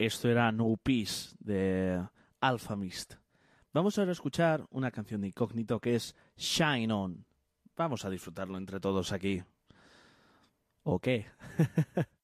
Esto era No Peace de Alphamist. Vamos ahora a escuchar una canción de Incógnito que es Shine On. Vamos a disfrutarlo entre todos aquí. ¿O qué?